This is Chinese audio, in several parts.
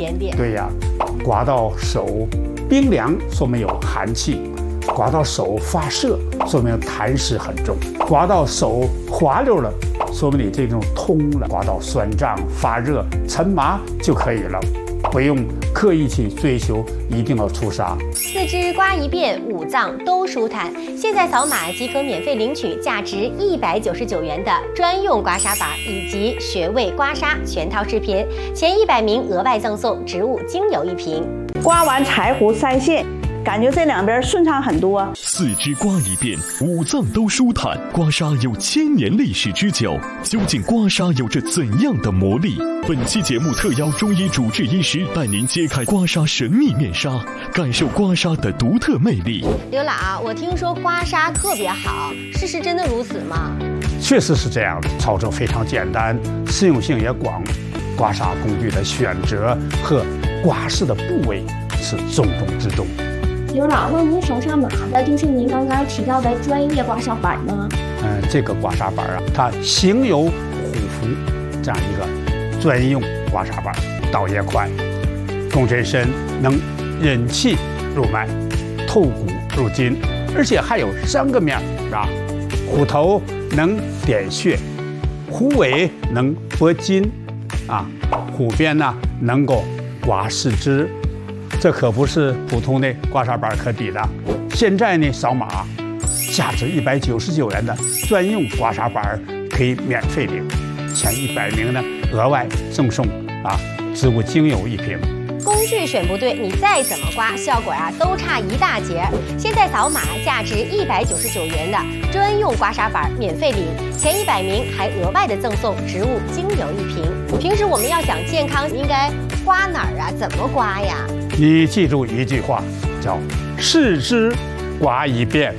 点点。 对呀，刮到手冰凉，说明有寒气；刮到手发涩，说明痰湿很重；刮到手滑溜了，说明你这种通了；刮到酸胀、发热、沉麻就可以了，不用刻意去追求一定要出痧。 四肢刮一遍，五脏都舒坦。现在扫码即可免费领取价值199元的专用刮痧板以及穴位刮痧全套视频，前100名额外赠送植物精油1瓶。 刮完柴胡3线，感觉这两边顺畅很多。 四肢刮一遍，五脏都舒坦。刮痧有1000年历史之久，究竟刮痧有着怎样的魔力？本期节目特邀中医主治医师带您揭开刮痧神秘面纱，感受刮痧的独特魅力。 刘老，我听说刮痧特别好，事实真的如此吗？ 确实是这样的，操作非常简单，适用性也广。刮痧工具的选择和刮拭的部位是重中之重。 刘老，那您手上拿的就是您刚刚提到的专业刮痧板吗？ 这个刮痧板啊，它形有虎符这样一个专用刮痧板，导也快，共振深，能引气入脉，透骨入筋，而且还有3个面啊，虎头能点穴，虎尾能拨筋，啊，虎边呢能够刮四肢。这可不是普通的刮痧板可比的。现在呢，扫码，价值199元的专用刮痧板可以免费领，前100名呢额外赠送植物精油1瓶。 工具选不对，你再怎么刮，效果都差一大截。现在扫码，价值199元的专用刮痧板免费领，前100名还额外的赠送植物精油1瓶。平时我们要想健康，应该刮哪儿啊？怎么刮呀？ 你记住一句话，叫四肢刮一遍。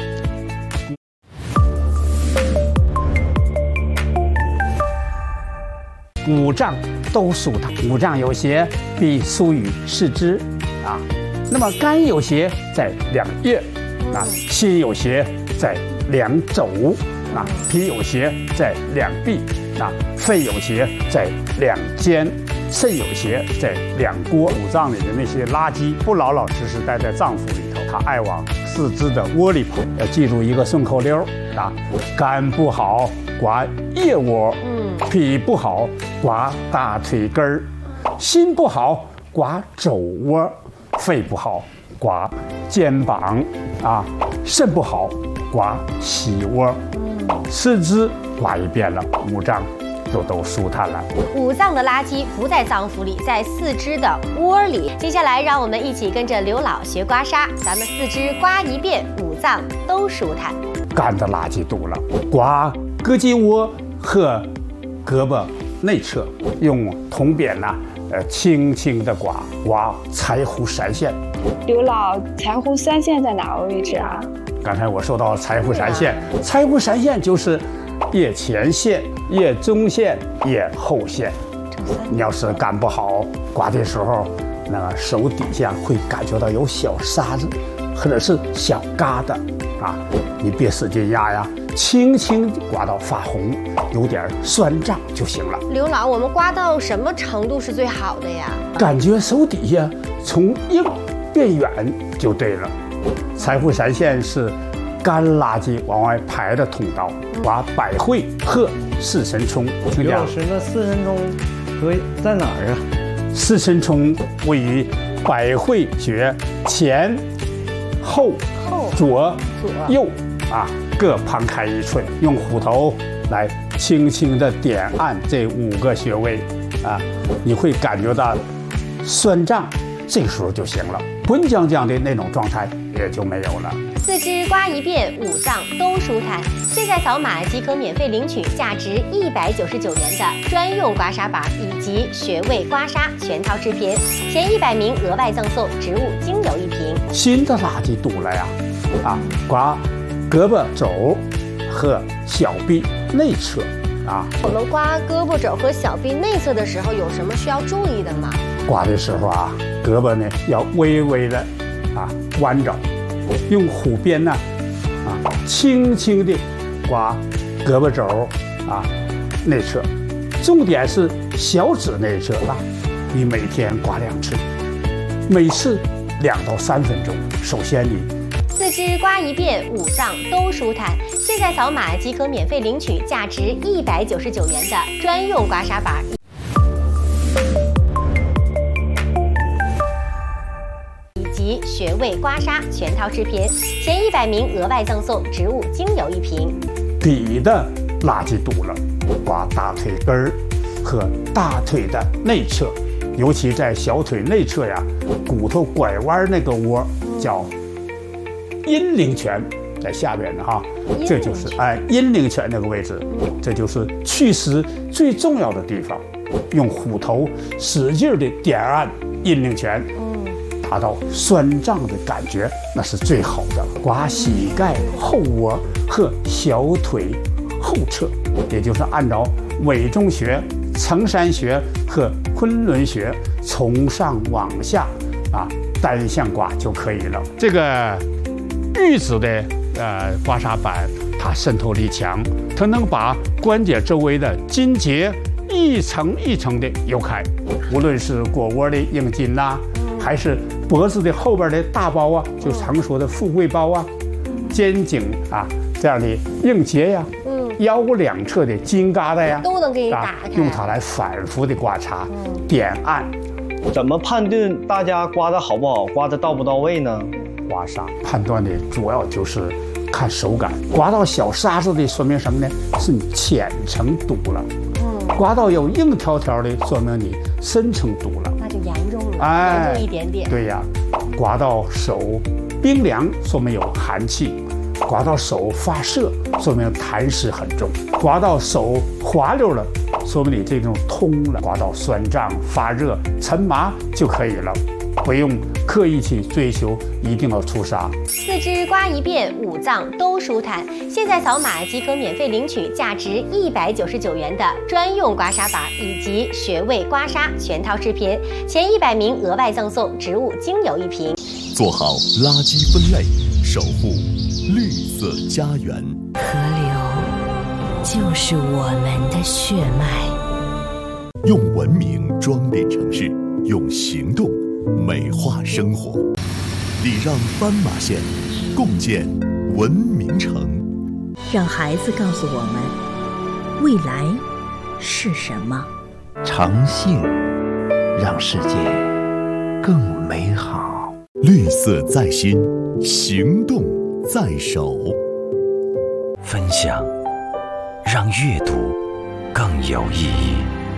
五脏都舒坦，五脏有邪必疏于四肢啊。那么肝有邪在2腋啊，心有邪在2肘啊，脾有邪在2臂啊，肺有邪在2肩。肾有邪在2锅，五脏里的那些垃圾不老老实实待在脏腑里头，它爱往四肢的窝里跑。要记住一个顺口溜啊：肝不好刮腋窝，脾不好刮大腿根儿，心不好刮肘窝，肺不好刮肩膀啊，肾不好刮膝窝，四肢刮一遍了，五脏都舒坦了。 五脏的垃圾不在脏腑里，在四肢的窝里。接下来，让我们一起跟着刘老学刮痧，咱们四肢刮一遍，五脏都舒坦。 肝的垃圾堵了，刮胳肌窝和胳膊内侧，用铜扁轻轻的刮柴胡3线。 刘老，柴胡3线在哪个位置啊？ 刚才我说到柴胡3线，柴胡3线就是腋前线、腋中线、腋后线。你要是肝不好，刮的时候，那个手底下会感觉到有小沙子，或者是小疙瘩啊，你别使劲压呀，轻轻刮到发红，有点酸胀就行了。 刘老，我们刮到什么程度是最好的呀？ 感觉手底下从硬变软就对了。柴胡3线是肝垃圾往外排的通道，刮百会和四神聪。 刘老师，那四神聪在哪儿啊？ 四神聪位于百会穴前、后、左、右各旁开1寸，用虎头来轻轻的点按这5个穴位你会感觉到酸胀，这时候就行了，滚浆浆的那种状态也就没有了。 四肢刮一遍，五脏都舒坦。现在扫码即可免费领取价值199元的专用刮痧板以及穴位刮痧全套视频，前100名额外赠送植物精油1瓶。 新的垃圾堵了呀，刮胳膊肘和小臂内侧我们刮胳膊肘和小臂内侧的时候，有什么需要注意的吗？ 刮的时候胳膊呢要微微的弯着。用虎鞭轻轻地刮胳膊肘内侧，重点是小指内侧你每天刮2次，每次2到3分钟。首先你 4肢刮一遍，5脏都舒坦。现在扫码即可免费领取价值199元的专用刮痧板。及穴位刮痧全套视频，前100名额外赠送植物精油1瓶。 底的垃圾堵了，刮大腿根儿和大腿的内侧，尤其在小腿内侧呀，骨头拐弯那个窝叫阴陵泉，在下边的哈，这就是阴陵泉那个位置，这就是祛湿最重要的地方。用虎头使劲的点按阴陵泉。达到酸胀的感觉，那是最好的。刮膝盖后窝和小腿后侧，也就是按照委中穴、承山穴和昆仑穴从上往下单向刮就可以了。这个玉子的刮痧板，它渗透力强，它能把关节周围的筋结一层一层的游开，无论是腘窝的硬筋还是脖子的后边的大包就常说的富贵包肩颈这样的硬结呀，腰2侧的筋疙瘩呀， 都能给你打开。 用它来反复的刮擦，点按。 怎么判断大家刮的好不好，刮的到不到位呢？ 刮痧判断的主要就是看手感，刮到小沙子的说明什么呢？是你浅层堵了。刮到有硬条条的，说明你深层堵了， 那就严重了，严重一点点。 对呀，刮到手冰凉，说明有寒气；刮到手发涩，说明痰湿很重；刮到手滑溜了，说明你这种通了；刮到酸胀、发热、沉麻就可以了。不用刻意去追求一定要出痧。 4肢刮一遍，5脏都舒坦。现在扫码即可免费领取价值199元的专用刮痧板以及穴位刮痧全套视频，前100名额外赠送植物精油1瓶。 做好垃圾分类，守护绿色家园。 河流就是我们的血脉。 用文明装点城市，用行动美化生活，礼让斑马线，共建文明城。 让孩子告诉我们，未来是什么？ 诚信让世界更美好。 绿色在心，行动在手。 分享让阅读更有意义。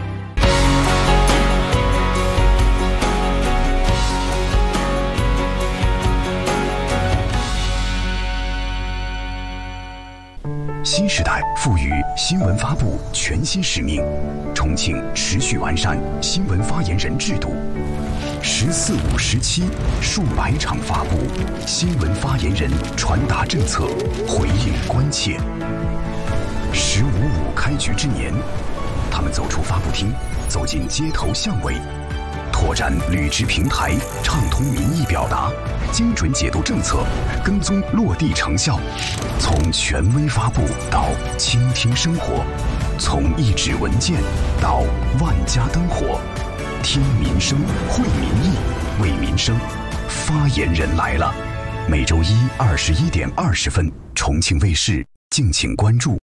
新时代赋予新闻发布全新使命，重庆持续完善新闻发言人制度。14、5、17数百场发布，新闻发言人传达政策，回应关切。15、5开局之年，他们走出发布厅，走进街头巷尾，拓展履职平台，畅通民意表达，精准解读政策，跟踪落地成效。从权威发布到倾听生活，从一纸文件到万家灯火，听民生，会民意，为民生。发言人来了，每周一21点20分，重庆卫视，敬请关注。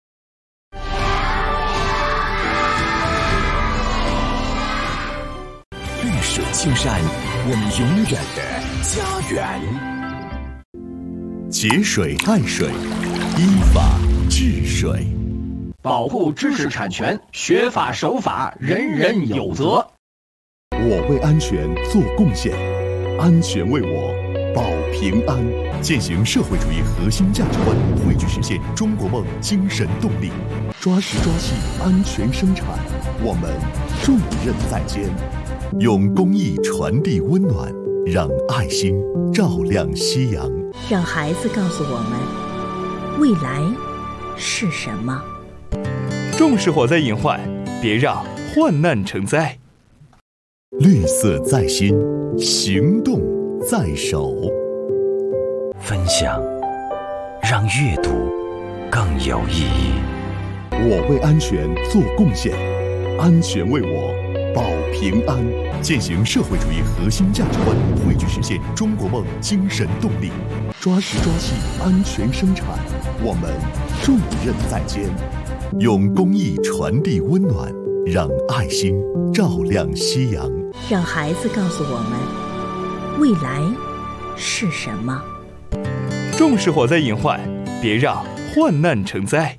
绿水青山，我们永远的家园。节水爱水，依法治水， 保护知识产权，学法守法，人人有责。 我为安全做贡献，安全为我保平安。践行社会主义核心价值观，汇聚实现中国梦精神动力，抓实抓细安全生产，我们重任在肩。用公益传递温暖，让爱心照亮夕阳。 让孩子告诉我们，未来是什么？ 重视火灾隐患，别让患难成灾。 绿色在心，行动在手。 分享让阅读更有意义。 我为安全做贡献，安全为我保平安，践行社会主义核心价值观，汇聚实现中国梦精神动力。抓实抓细，安全生产，我们重任在肩，用公益传递温暖，让爱心照亮夕阳。 让孩子告诉我们，未来是什么？ 重视火灾隐患，别让患难成灾。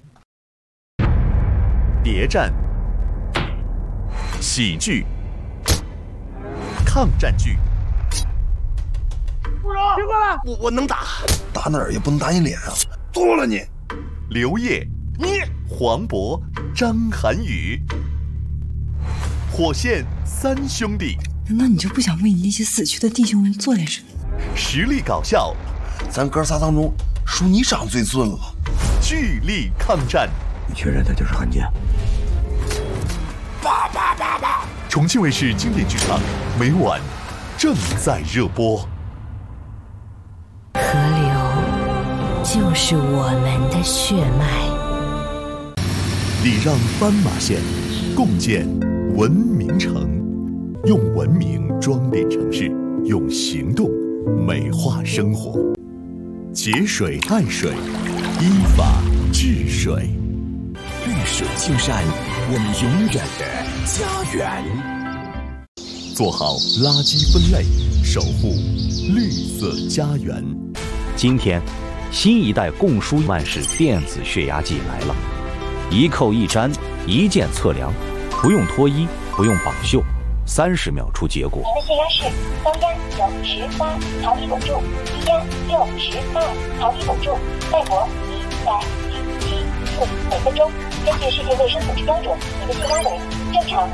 谍战、喜剧、抗战剧。 听过了， 我能打，打哪儿也不能打你脸上，剁了你！ 刘烨、黄渤、张涵予，火线三兄弟。 难道你就不想为你那些死去的弟兄们做点什么？ 实力搞笑， 咱哥仨当中，属你长最俊了。 巨力抗战， 你确认他就是汉奸？ 爸！重庆卫视经典剧场，每晚正在热播。 河流就是我们的血脉， 礼让斑马线，共建文明城，用文明装点城市，用行动美化生活。节水爱水，依法治水。 绿水青山，我们永远的家园。 做好垃圾分类，守护绿色家园。 今天，新一代供书万氏电子血压计来了，一扣一粘，一键测量，不用脱衣，不用绑袖，30秒出结果。 您的血压是高压98，桃皮汞柱；低压62，桃皮汞柱；脉搏177.4每分钟。根据世界卫生组织标准，你的血压为正常。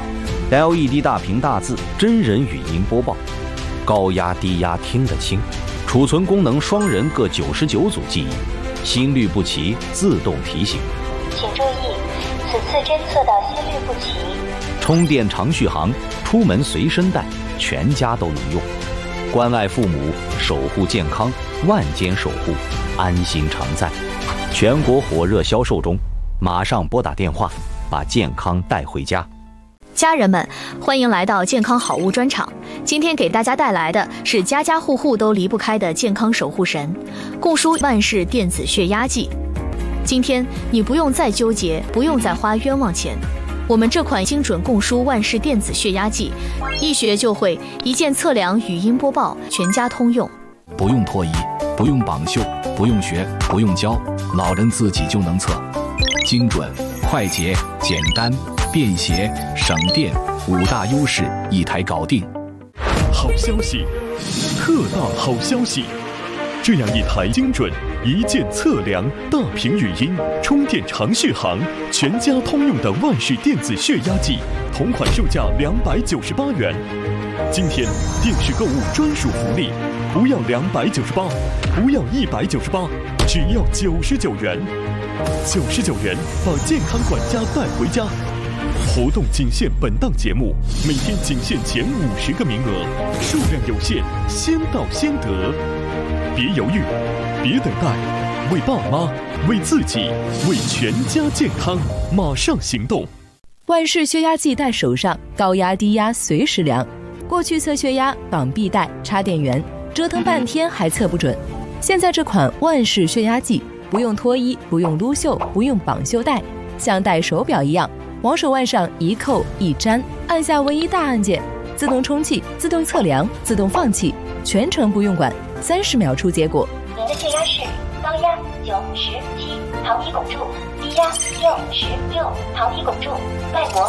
LED 大屏大字，真人语音播报，高压低压听得清，储存功能双人各99组记忆，心率不齐自动提醒。 请注意，此次侦测到心率不齐。 充电长续航，出门随身带，全家都能用。关爱父母，守护健康，万间守护，安心常在。全国火热销售中，马上拨打电话，把健康带回家。 家人们，欢迎来到健康好物专场。今天给大家带来的是家家户户都离不开的健康守护神——供书万氏电子血压计。今天你不用再纠结，不用再花冤枉钱。我们这款精准供书万氏电子血压计，一学就会，一键测量，语音播报，全家通用。 不用脱衣，不用绑袖，不用学，不用教，老人自己就能测，精准、快捷、简单、便携、省电，5大优势一台搞定。 好消息，特大好消息！这样一台精准、一键测量、大屏语音、充电长续航、全家通用的万氏电子血压计，同款售价298元。今天电视购物专属福利，不要298，不要198，只要99元。99元把健康管家带回家。活动仅限本档节目，每天仅限前50个名额，数量有限，先到先得。别犹豫，别等待，为爸妈，为自己，为全家健康，马上行动！ 万氏血压计带手上，高压低压随时量。过去测血压绑臂带、插电源，折腾半天还测不准。现在这款万氏血压计，不用脱衣，不用撸袖，不用绑袖带，像戴手表一样，往手腕上一扣一粘，按下唯一大按键，自动充气、自动测量、自动放气，全程不用管，30秒出结果。 您的血压是高压97，桃皮汞柱；低压66，桃皮汞柱；脉搏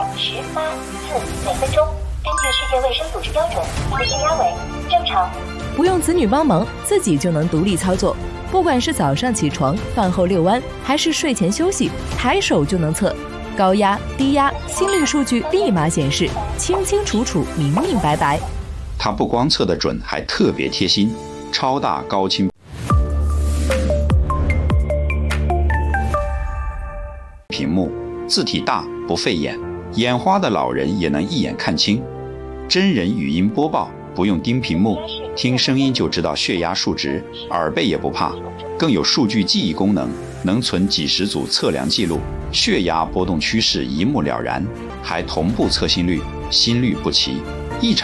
98.4每分钟。根据世界卫生组织标准，您的血压为正常。 不用子女帮忙，自己就能独立操作。不管是早上起床、饭后遛弯，还是睡前休息，抬手就能测。高压、低压、心率数据立马显示，清清楚楚、明明白白。 它不光测得准，还特别贴心，超大高清屏幕，字体大不费眼，眼花的老人也能一眼看清。真人语音播报，不用盯屏幕，听声音就知道血压数值，耳背也不怕，更有数据记忆功能， 能存几十组测量记录，血压波动趋势一目了然，还同步测心率，心律不齐。